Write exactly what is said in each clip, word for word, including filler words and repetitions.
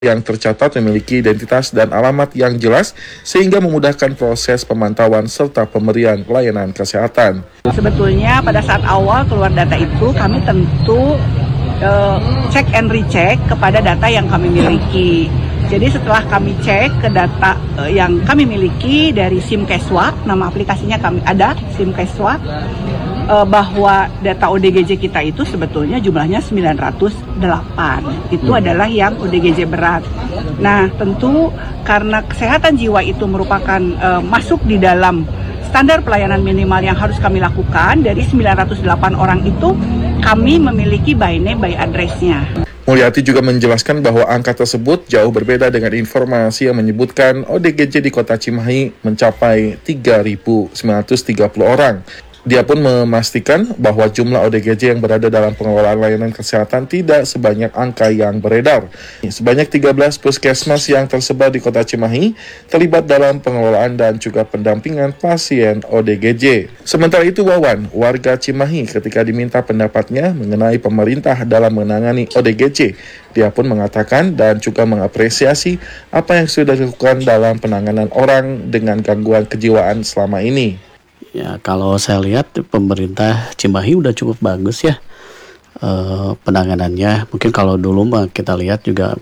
yang tercatat memiliki identitas dan alamat yang jelas sehingga memudahkan proses pemantauan serta pemberian pelayanan kesehatan. Sebetulnya pada saat awal keluar data itu kami tentu uh, cek and recheck kepada data yang kami miliki. Jadi setelah kami cek ke data uh, yang kami miliki dari SIM-Keswa, nama aplikasinya kami ada SIM-Keswa, uh, bahwa data O D G J kita itu sebetulnya jumlahnya sembilan ratus delapan. Itu adalah yang O D G J berat. Nah, tentu karena kesehatan jiwa itu merupakan uh, masuk di dalam standar pelayanan minimal yang harus kami lakukan, dari sembilan ratus delapan orang itu kami memiliki by name by address-nya. Mulyati juga menjelaskan bahwa angka tersebut jauh berbeda dengan informasi yang menyebutkan O D G J di Kota Cimahi mencapai tiga ribu sembilan ratus tiga puluh orang. Dia pun memastikan bahwa jumlah O D G J yang berada dalam pengelolaan layanan kesehatan tidak sebanyak angka yang beredar. Sebanyak tiga belas puskesmas yang tersebar di Kota Cimahi terlibat dalam pengelolaan dan juga pendampingan pasien O D G J. Sementara itu Wawan, warga Cimahi, ketika diminta pendapatnya mengenai pemerintah dalam menangani O D G J, dia pun mengatakan dan juga mengapresiasi apa yang sudah dilakukan dalam penanganan orang dengan gangguan kejiwaan selama ini. Ya, kalau saya lihat pemerintah Cimahi udah cukup bagus ya eh, penanganannya. Mungkin kalau dulu mah kita lihat juga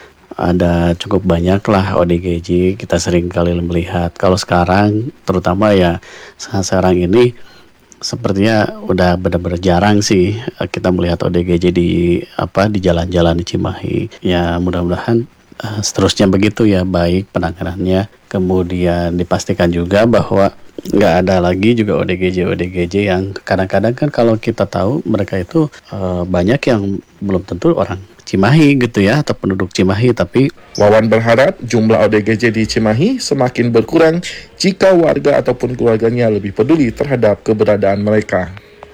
ada cukup banyak lah O D G J, kita sering kali melihat. Kalau sekarang terutama ya sekarang ini sepertinya udah benar-benar jarang sih kita melihat O D G J di apa di jalan-jalan di Cimahi. Ya mudah-mudahan uh, seterusnya begitu ya, baik penanganannya. Kemudian dipastikan juga bahwa nggak ada lagi juga O D G J O D G J yang kadang-kadang kan kalau kita tahu mereka itu uh, banyak yang belum tentu orang Cimahi gitu ya, atau penduduk Cimahi. Tapi Wawan berharap jumlah O D G J di Cimahi semakin berkurang jika warga ataupun keluarganya lebih peduli terhadap keberadaan mereka.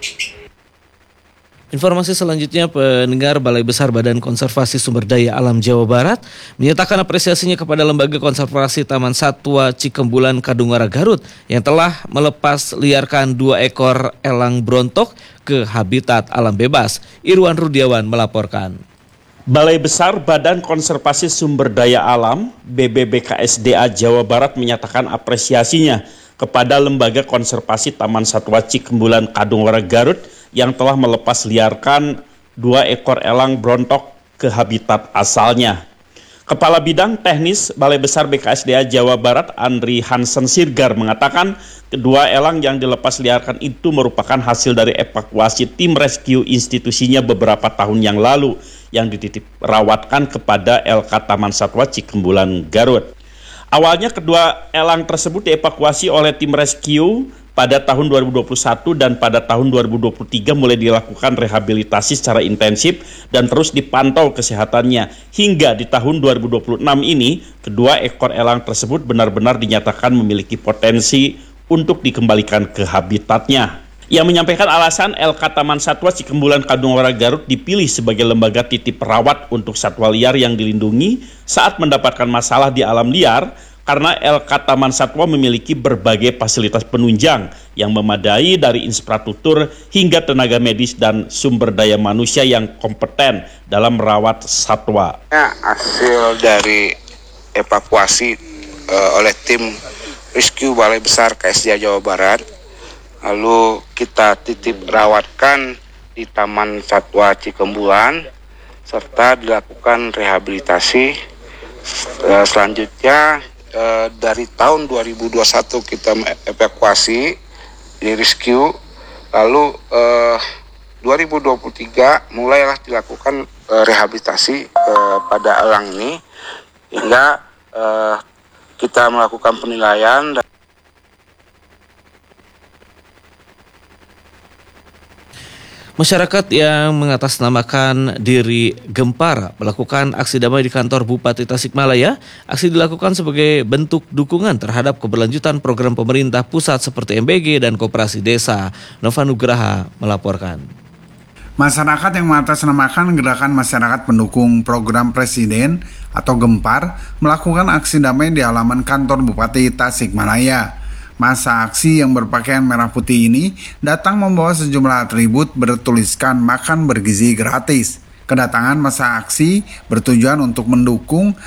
Informasi selanjutnya, pendengar, Balai Besar Badan Konservasi Sumber Daya Alam Jawa Barat menyatakan apresiasinya kepada Lembaga Konservasi Taman Satwa Cikembulan Kadungora Garut yang telah melepas liarkan dua ekor elang brontok ke habitat alam bebas. Irwan Rudiawan melaporkan. Balai Besar Badan Konservasi Sumber Daya Alam B B B K S D A Jawa Barat menyatakan apresiasinya kepada Lembaga Konservasi Taman Satwa Cikembulan Kadungora Garut yang telah melepas liarkan dua ekor elang brontok ke habitat asalnya. Kepala Bidang Teknis Balai Besar B K S D A Jawa Barat, Andri Hansen Sirgar, mengatakan kedua elang yang dilepas liarkan itu merupakan hasil dari evakuasi tim rescue institusinya beberapa tahun yang lalu yang dititip rawatkan kepada L K Taman Satwa Cikembulan Garut. Awalnya kedua elang tersebut dievakuasi oleh tim rescue pada tahun dua ribu dua puluh satu dan pada tahun dua ribu dua puluh tiga mulai dilakukan rehabilitasi secara intensif dan terus dipantau kesehatannya. Hingga di tahun dua ribu dua puluh enam ini, kedua ekor elang tersebut benar-benar dinyatakan memiliki potensi untuk dikembalikan ke habitatnya. Ia menyampaikan alasan L K Taman Satwa Cikembulan Kadungora Garut dipilih sebagai lembaga titip rawat untuk satwa liar yang dilindungi saat mendapatkan masalah di alam liar, karena L K Taman Satwa memiliki berbagai fasilitas penunjang yang memadai dari infrastruktur hingga tenaga medis dan sumber daya manusia yang kompeten dalam merawat satwa. Ya, hasil dari evakuasi uh, oleh tim rescue Balai Besar K S D A Jawa Barat, lalu kita titip rawatkan di Taman Satwa Cikembulan serta dilakukan rehabilitasi. Uh, selanjutnya Uh, dari tahun dua ribu dua puluh satu kita evakuasi di rescue, lalu uh, dua ribu dua puluh tiga mulailah dilakukan uh, rehabilitasi uh, pada elang ini hingga uh, kita melakukan penilaian. Masyarakat yang mengatasnamakan diri Gempar melakukan aksi damai di kantor Bupati Tasikmalaya. Aksi dilakukan sebagai bentuk dukungan terhadap keberlanjutan program pemerintah pusat seperti M B G dan Koperasi Desa. Nova Nugraha melaporkan. Masyarakat yang mengatasnamakan Gerakan Masyarakat Pendukung Program Presiden atau Gempar melakukan aksi damai di halaman kantor Bupati Tasikmalaya. Masa aksi yang berpakaian merah putih ini datang membawa sejumlah atribut bertuliskan makan bergizi gratis. Kedatangan masa aksi bertujuan untuk mendukung